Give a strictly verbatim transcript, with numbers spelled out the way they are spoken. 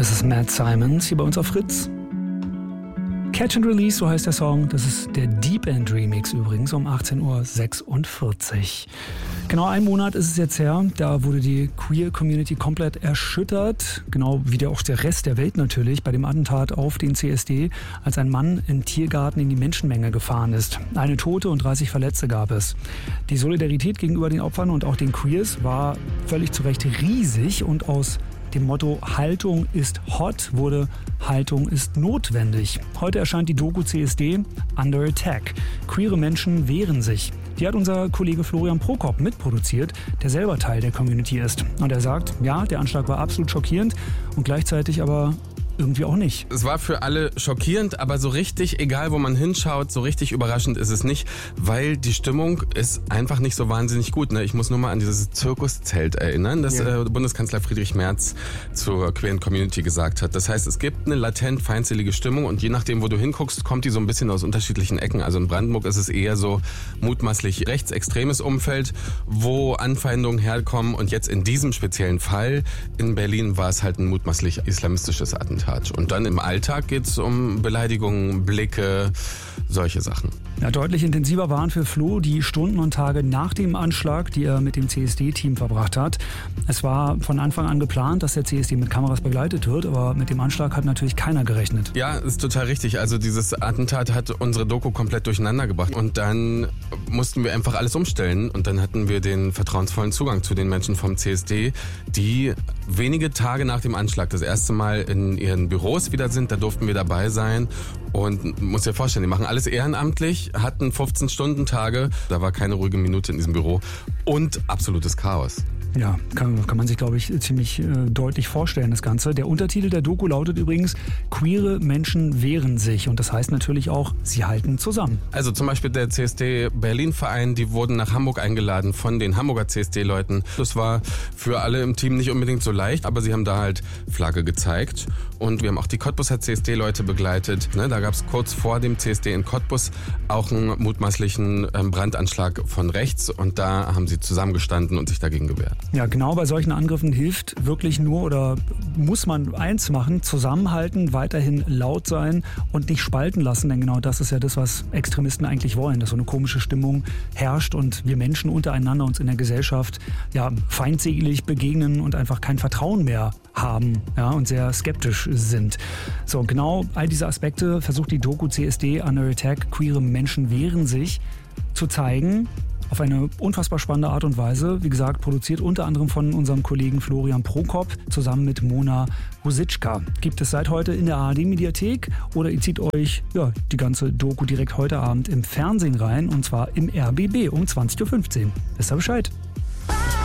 Das ist Matt Simons hier bei uns auf Fritz. Catch and Release, so heißt der Song. Das ist der Deep End Remix übrigens um achtzehn Uhr sechsundvierzig. Genau ein Monat ist es jetzt her, da wurde die Queer Community komplett erschüttert, genau wie der auch der Rest der Welt natürlich, bei dem Attentat auf den C S D, als ein Mann im Tiergarten in die Menschenmenge gefahren ist. Eine Tote und dreißig Verletzte gab es. Die Solidarität gegenüber den Opfern und auch den Queers war völlig zu Recht riesig und aus dem Motto Haltung ist hot wurde Haltung ist notwendig. Heute erscheint die Doku C S D Under Attack. Queere Menschen wehren sich. Die hat unser Kollege Florian Prokop mitproduziert, der selber Teil der Community ist. Und er sagt, ja, der Anschlag war absolut schockierend und gleichzeitig aber irgendwie auch nicht. Es war für alle schockierend, aber so richtig, egal wo man hinschaut, so richtig überraschend ist es nicht, weil die Stimmung ist einfach nicht so wahnsinnig gut. Ne? Ich muss nur mal an dieses Zirkuszelt erinnern, das ja. äh, Bundeskanzler Friedrich Merz zur queeren Community gesagt hat. Das heißt, es gibt eine latent feindselige Stimmung und je nachdem, wo du hinguckst, kommt die so ein bisschen aus unterschiedlichen Ecken. Also in Brandenburg ist es eher so mutmaßlich rechtsextremes Umfeld, wo Anfeindungen herkommen und jetzt in diesem speziellen Fall in Berlin war es halt ein mutmaßlich islamistisches Attentat. Und dann im Alltag geht es um Beleidigungen, Blicke, solche Sachen. Ja, deutlich intensiver waren für Flo die Stunden und Tage nach dem Anschlag, die er mit dem C S D-Team verbracht hat. Es war von Anfang an geplant, dass der C S D mit Kameras begleitet wird, aber mit dem Anschlag hat natürlich keiner gerechnet. Ja, ist total richtig. Also dieses Attentat hat unsere Doku komplett durcheinander gebracht und dann mussten wir einfach alles umstellen und dann hatten wir den vertrauensvollen Zugang zu den Menschen vom C S D, die wenige Tage nach dem Anschlag das erste Mal in ihren Büros wieder sind. Da durften wir dabei sein und muss dir vorstellen, die machen alles ehrenamtlich, hatten fünfzehn-Stunden-Tage, da war keine ruhige Minute in diesem Büro und absolutes Chaos. Ja, kann, kann man sich, glaube ich, ziemlich äh, deutlich vorstellen, das Ganze. Der Untertitel der Doku lautet übrigens, queere Menschen wehren sich. Und das heißt natürlich auch, sie halten zusammen. Also zum Beispiel der C S D Berlin-Verein, die wurden nach Hamburg eingeladen von den Hamburger C S D-Leuten. Das war für alle im Team nicht unbedingt so leicht, aber sie haben da halt Flagge gezeigt. Und wir haben auch die Cottbuser C S D-Leute begleitet. Ne, da gab es kurz vor dem C S D in Cottbus auch einen mutmaßlichen ähm, Brandanschlag von rechts. Und da haben sie zusammengestanden und sich dagegen gewehrt. Ja, genau bei solchen Angriffen hilft wirklich nur oder muss man eins machen, zusammenhalten, weiterhin laut sein und nicht spalten lassen, denn genau das ist ja das, was Extremisten eigentlich wollen, dass so eine komische Stimmung herrscht und wir Menschen untereinander uns in der Gesellschaft ja feindselig begegnen und einfach kein Vertrauen mehr haben, ja, und sehr skeptisch sind. So, genau all diese Aspekte versucht die Doku C S D Under Attack, queere Menschen wehren sich, zu zeigen. Auf eine unfassbar spannende Art und Weise. Wie gesagt, produziert unter anderem von unserem Kollegen Florian Prokop zusammen mit Mona Rositschka. Gibt es seit heute in der A R D-Mediathek oder ihr zieht euch ja, die ganze Doku direkt heute Abend im Fernsehen rein und zwar im R B B um zwanzig Uhr fünfzehn. Wisst ihr Bescheid?